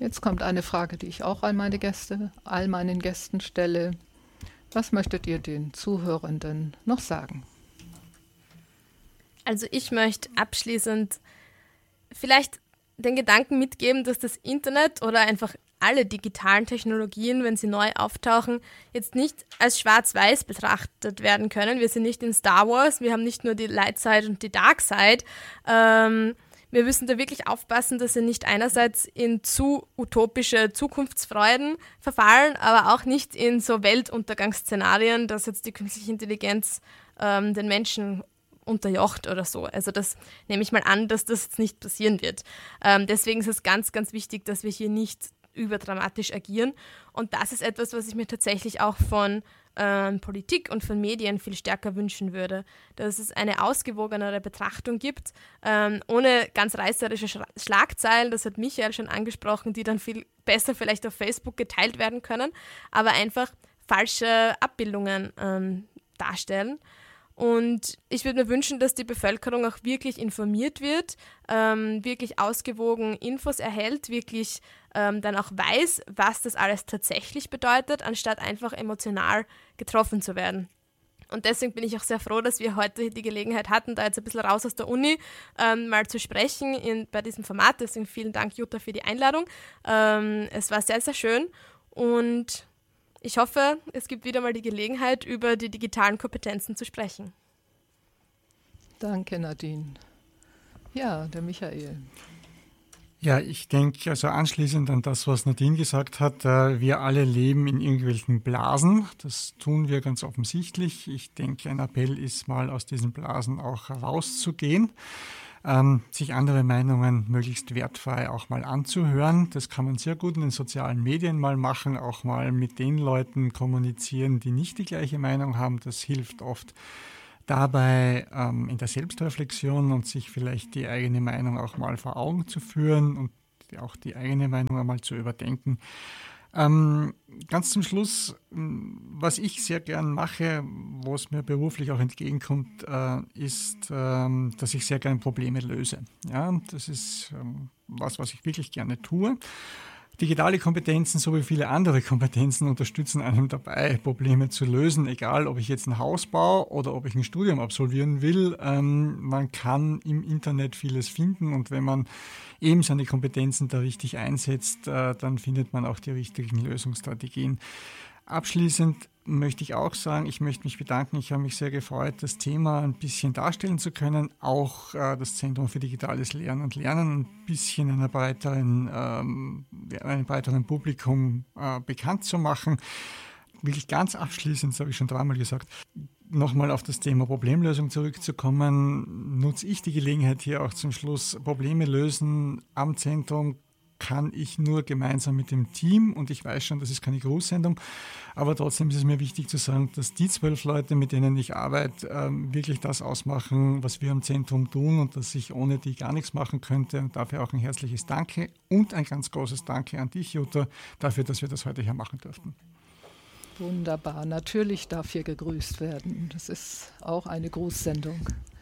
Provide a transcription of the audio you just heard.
Jetzt kommt eine Frage, die ich auch all meinen Gästen stelle. Was möchtet ihr den Zuhörenden noch sagen? Also ich möchte abschließend vielleicht den Gedanken mitgeben, dass das Internet oder einfach alle digitalen Technologien, wenn sie neu auftauchen, jetzt nicht als schwarz-weiß betrachtet werden können. Wir sind nicht in Star Wars, wir haben nicht nur die Light Side und die Dark Side. Wir müssen da wirklich aufpassen, dass sie nicht einerseits in zu utopische Zukunftsfreuden verfallen, aber auch nicht in so Weltuntergangsszenarien, dass jetzt die künstliche Intelligenz den Menschen unterjocht oder so. Also das nehme ich mal an, dass das jetzt nicht passieren wird. Deswegen ist es ganz, ganz wichtig, dass wir hier nicht überdramatisch agieren. Und das ist etwas, was ich mir tatsächlich auch von Politik und von Medien viel stärker wünschen würde. Dass es eine ausgewogenere Betrachtung gibt, ohne ganz reißerische Schlagzeilen, das hat Michael schon angesprochen, die dann viel besser vielleicht auf Facebook geteilt werden können, aber einfach falsche Abbildungen darstellen. Und ich würde mir wünschen, dass die Bevölkerung auch wirklich informiert wird, wirklich ausgewogen Infos erhält, wirklich dann auch weiß, was das alles tatsächlich bedeutet, anstatt einfach emotional getroffen zu werden. Und deswegen bin ich auch sehr froh, dass wir heute die Gelegenheit hatten, da jetzt ein bisschen raus aus der Uni mal zu sprechen bei diesem Format. Deswegen vielen Dank, Jutta, für die Einladung. Es war sehr, sehr schön und ich hoffe, es gibt wieder mal die Gelegenheit, über die digitalen Kompetenzen zu sprechen. Danke, Nadine. Ja, der Michael. Ja, ich denke, also anschließend an das, was Nadine gesagt hat, wir alle leben in irgendwelchen Blasen. Das tun wir ganz offensichtlich. Ich denke, ein Appell ist mal aus diesen Blasen auch rauszugehen. Sich andere Meinungen möglichst wertfrei auch mal anzuhören. Das kann man sehr gut in den sozialen Medien mal machen, auch mal mit den Leuten kommunizieren, die nicht die gleiche Meinung haben. Das hilft oft dabei in der Selbstreflexion und sich vielleicht die eigene Meinung auch mal vor Augen zu führen und auch die eigene Meinung einmal zu überdenken. Ganz zum Schluss, was ich sehr gern mache, wo es mir beruflich auch entgegenkommt, ist, dass ich sehr gern Probleme löse. Ja, das ist was ich wirklich gerne tue. Digitale Kompetenzen sowie viele andere Kompetenzen unterstützen einem dabei, Probleme zu lösen, egal ob ich jetzt ein Haus baue oder ob ich ein Studium absolvieren will. Man kann im Internet vieles finden und wenn man eben seine Kompetenzen da richtig einsetzt, dann findet man auch die richtigen Lösungsstrategien. Abschließend möchte ich auch sagen, ich möchte mich bedanken. Ich habe mich sehr gefreut, das Thema ein bisschen darstellen zu können, auch das Zentrum für digitales Lernen und Lernen ein bisschen einem breiteren Publikum bekannt zu machen. Wirklich ganz abschließend, das habe ich schon dreimal gesagt, nochmal auf das Thema Problemlösung zurückzukommen, nutze ich die Gelegenheit hier auch zum Schluss. Probleme lösen am Zentrum kann ich nur gemeinsam mit dem Team und ich weiß schon, das ist keine Großsendung, aber trotzdem ist es mir wichtig zu sagen, dass die 12 Leute, mit denen ich arbeite, wirklich das ausmachen, was wir am Zentrum tun und dass ich ohne die gar nichts machen könnte und dafür auch ein herzliches Danke und ein ganz großes Danke an dich, Jutta, dafür, dass wir das heute hier machen durften. Wunderbar, natürlich darf hier gegrüßt werden. Das ist auch eine Grußsendung.